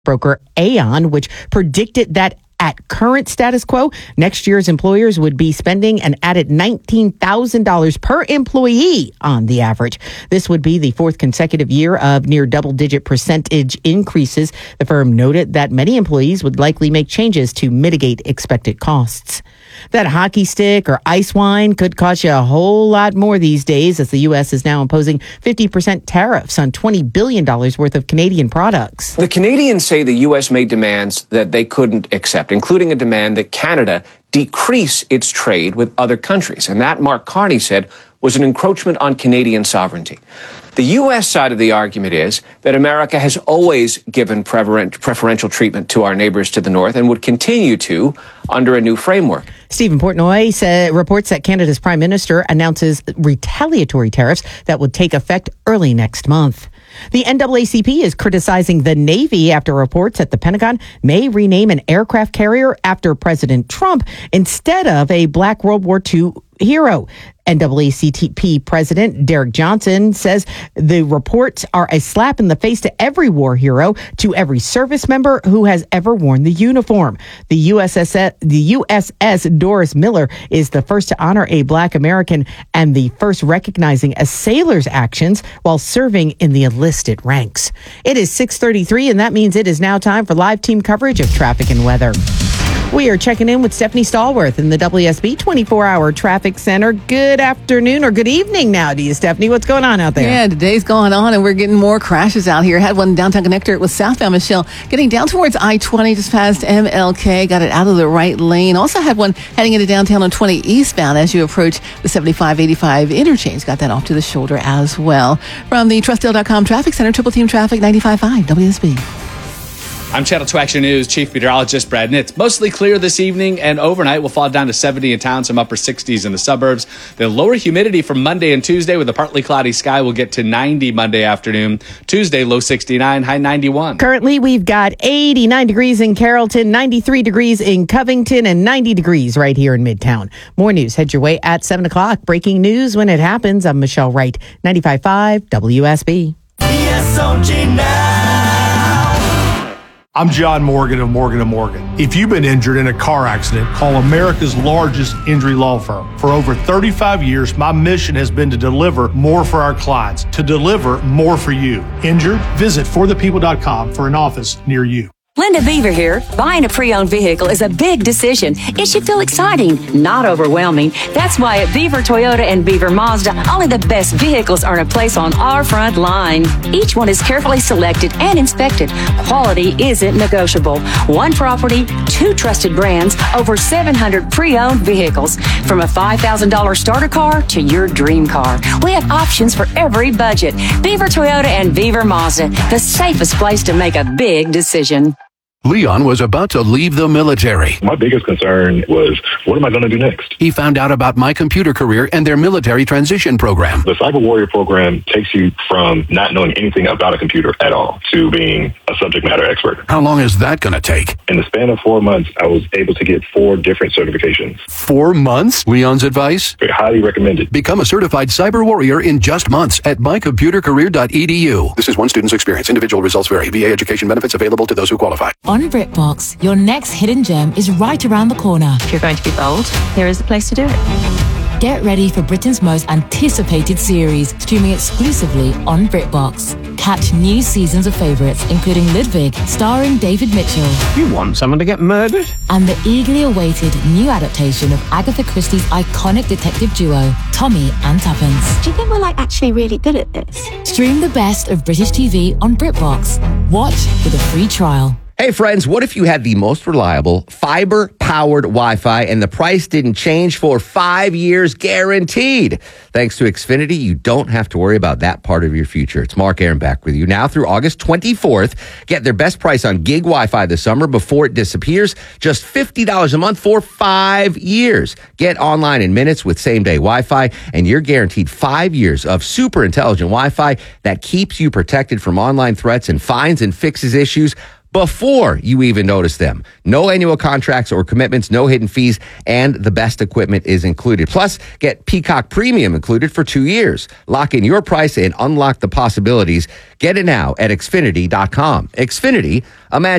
broker Aon, which predicted that at current status quo, next year's employers would be spending an added $19,000 per employee on the average. This would be the fourth consecutive year of near double-digit percentage increases. The firm noted that many employees would likely make changes to mitigate expected costs. That hockey stick or ice wine could cost you a whole lot more these days, as the U.S. is now imposing 50% tariffs on $20 billion worth of Canadian products. The Canadians say the U.S. made demands that they couldn't accept, including a demand that Canada decrease its trade with other countries. And that, Mark Carney said, was an encroachment on Canadian sovereignty. The U.S. side of the argument is that America has always given preferential treatment to our neighbors to the north and would continue to under a new framework. Stephen Portnoy reports that Canada's prime minister announces retaliatory tariffs that would take effect early next month. The NAACP is criticizing the Navy after reports that the Pentagon may rename an aircraft carrier after President Trump instead of a Black World War II hero. NAACP President Derek Johnson says the reports are a slap in the face to every war hero, to every service member who has ever worn the uniform. The USS Doris Miller is the first to honor a Black American and the first recognizing a sailor's actions while serving in the enlisted ranks. It is 6:33, and that means it is now time for live team coverage of traffic and weather. We are checking in with Stephanie Stallworth in the WSB 24-hour traffic center. Good afternoon or good evening now to you, Stephanie. What's going on out there? Yeah, today's going on and we're getting more crashes out here. Had one downtown connector. It was southbound Michelle getting down towards I-20 just past MLK. Got it out of the right lane. Also had one heading into downtown on 20 eastbound as you approach the 75-85 interchange. Got that off to the shoulder as well. From the Trustdale.com Traffic Center, Triple Team Traffic 95.5 WSB. I'm Channel 2 Action News Chief Meteorologist Brad Nitz. Mostly clear this evening and overnight. We'll fall down to 70 in town, some upper 60s in the suburbs. The lower humidity from Monday and Tuesday with a partly cloudy sky will get to 90 Monday afternoon. Tuesday, low 69, high 91. Currently, we've got 89 degrees in Carrollton, 93 degrees in Covington, and 90 degrees right here in Midtown. More news. Head your way at 7 o'clock. Breaking news when it happens. I'm Michelle Wright, 95.5 WSB. ESOG Now. I'm John Morgan of Morgan & Morgan. If you've been injured in a car accident, call America's largest injury law firm. For over 35 years, my mission has been to deliver more for our clients, to deliver more for you. Injured? Visit forthepeople.com for an office near you. Linda Beaver here. Buying a pre-owned vehicle is a big decision. It should feel exciting, not overwhelming. That's why at Beaver Toyota and Beaver Mazda, only the best vehicles earn a place on our front line. Each one is carefully selected and inspected. Quality isn't negotiable. One property, two trusted brands, over 700 pre-owned vehicles. From a $5,000 starter car to your dream car. We have options for every budget. Beaver Toyota and Beaver Mazda, the safest place to make a big decision. Leon was about to leave the military. My biggest concern was, what am I going to do next? He found out about My Computer Career and their military transition program. The Cyber Warrior program takes you from not knowing anything about a computer at all to being a subject matter expert. How long is that going to take? In the span of 4 months, I was able to get 4 different certifications. 4 months? Leon's advice? Highly recommended. Become a certified cyber warrior in just months at mycomputercareer.edu. This is one student's experience. Individual results vary. VA education benefits available to those who qualify. On BritBox, your next hidden gem is right around the corner. If you're going to be bold, here is the place to do it. Get ready for Britain's most anticipated series, streaming exclusively on BritBox. Catch new seasons of favourites, including Ludwig, starring David Mitchell. You want someone to get murdered? And the eagerly awaited new adaptation of Agatha Christie's iconic detective duo, Tommy and Tuppence. Do you think we're actually really good at this? Stream the best of British TV on BritBox. Watch with a free trial. Hey friends, what if you had the most reliable fiber-powered Wi-Fi and the price didn't change for 5 years guaranteed? Thanks to Xfinity, you don't have to worry about that part of your future. It's Mark Aaron back with you now through August 24th. Get their best price on gig Wi-Fi this summer before it disappears. Just $50 a month for 5 years. Get online in minutes with same-day Wi-Fi, and you're guaranteed 5 years of super intelligent Wi-Fi that keeps you protected from online threats and finds and fixes issues. before you even notice them. No annual contracts or commitments, no hidden fees, and the best equipment is included. Plus, get Peacock Premium included for 2 years. Lock in your price and unlock the possibilities. Get it now at Xfinity.com. Xfinity, imagine